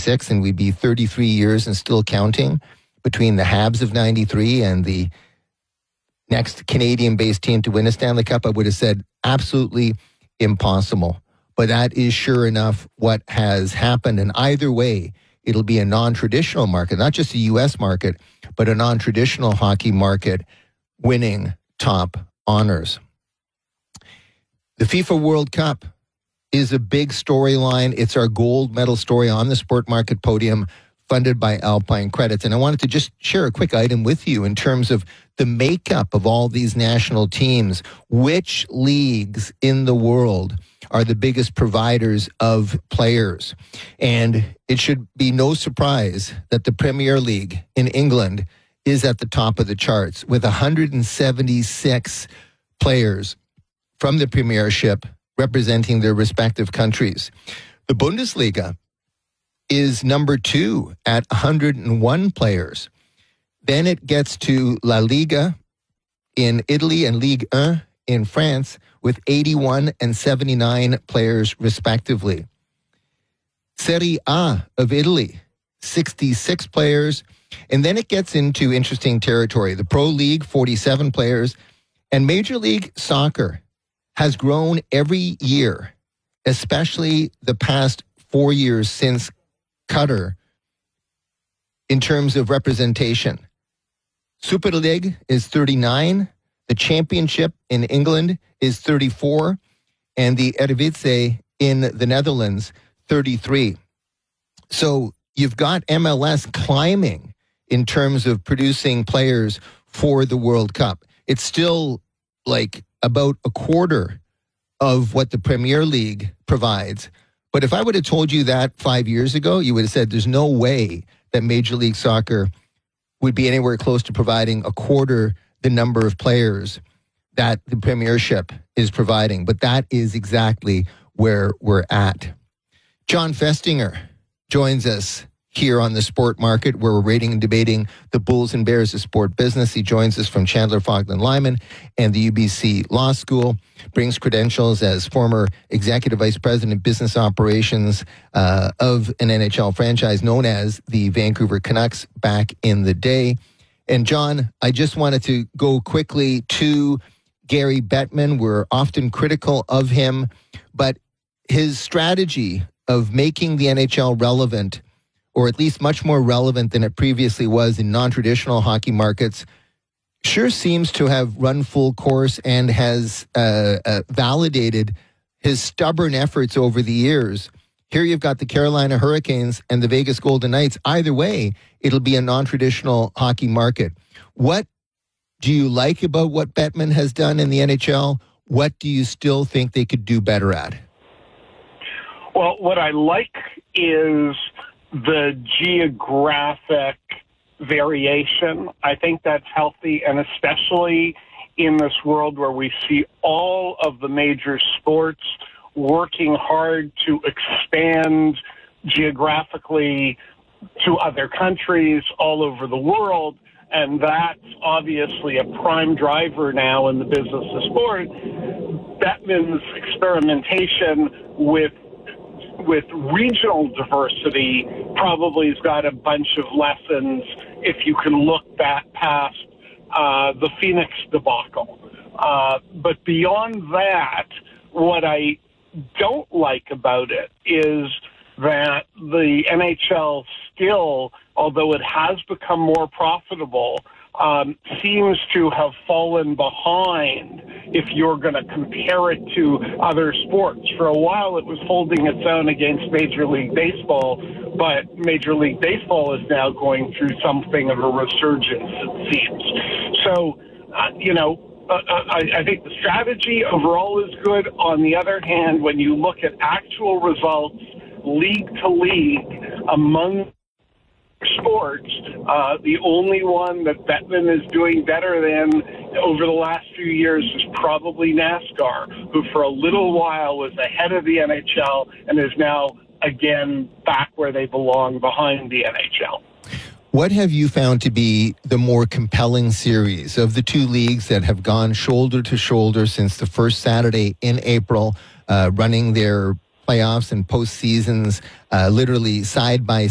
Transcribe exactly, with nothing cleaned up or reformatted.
ninety-six, and we'd be thirty-three years and still counting between the Habs of ninety-three and the next Canadian-based team to win a Stanley Cup, I would have said absolutely impossible. But that is sure enough what has happened. And either way, it'll be a non-traditional market, not just a U S market, but a non-traditional hockey market winning top honors. The FIFA World Cup is a big storyline. It's our gold medal story on the Sport Market podium, funded by Alpine Credits. And I wanted to just share a quick item with you in terms of the makeup of all these national teams. Which leagues in the world are the biggest providers of players? And it should be no surprise that the Premier League in England is at the top of the charts with one hundred seventy-six players from the Premiership representing their respective countries. The Bundesliga is number two at one hundred one players. Then it gets to La Liga in Italy and Ligue one in France with eighty-one and seventy-nine players respectively. Serie A of Italy, sixty-six players. And then it gets into interesting territory. The Pro League, forty-seven players. And Major League Soccer has grown every year, especially the past four years since Qatar, in terms of representation. Super League is thirty-nine. The Championship in England is thirty-four. And the Eredivisie in the Netherlands, thirty-three. So you've got M L S climbing in terms of producing players for the World Cup. It's still like about a quarter of what the Premier League provides. But if I would have told you that five years ago, you would have said there's no way that Major League Soccer would be anywhere close to providing a quarter the number of players that the Premiership is providing. But that is exactly where we're at. John Festinger joins us here on the Sport Market, where we're rating and debating the Bulls and Bears of sport business. He joins us from Chandler Fogland Lyman and the U B C Law School, brings credentials as former Executive Vice President of Business Operations uh, of an N H L franchise known as the Vancouver Canucks back in the day. And John, I just wanted to go quickly to Gary Bettman. We're often critical of him, but his strategy of making the N H L relevant, or at least much more relevant than it previously was in non-traditional hockey markets, sure seems to have run full course and has uh, uh, validated his stubborn efforts over the years. Here you've got the Carolina Hurricanes and the Vegas Golden Knights. Either way, it'll be a non-traditional hockey market. What do you like about what Bettman has done in the N H L? What do you still think they could do better at? Well, what I like is the geographic variation. I think that's healthy, and especially in this world where we see all of the major sports working hard to expand geographically to other countries all over the world. And that's obviously a prime driver now in the business of sport. Bettman's experimentation with with regional diversity probably has got a bunch of lessons if you can look back past uh, the Phoenix debacle. Uh, but beyond that, what I don't like about it is that the N H L still, although it has become more profitable, um, seems to have fallen behind if you're going to compare it to other sports. For a while, it was holding its own against Major League Baseball, but Major League Baseball is now going through something of a resurgence, it seems. So, uh, you know, uh, I, I think the strategy overall is good. On the other hand, when you look at actual results, league to league, among sports, uh, the only one that Bettman is doing better than over the last few years is probably NASCAR, who for a little while was ahead of the N H L and is now again back where they belong, behind the N H L. What have you found to be the more compelling series of the two leagues that have gone shoulder to shoulder since the first Saturday in April, uh, running their playoffs and postseasons uh, literally side by